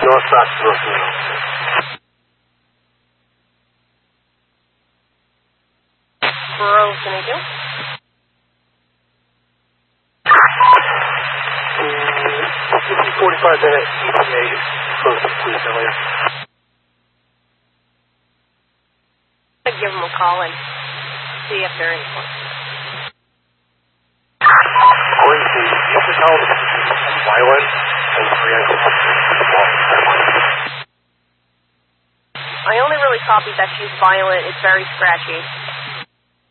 North Middle. Burroughs, can I do? 45 minutes ETA close to please, Elliot. I'd give them a call and see if they're in. Going to Isabel violent and I only really copied that she's violent. It's very scratchy.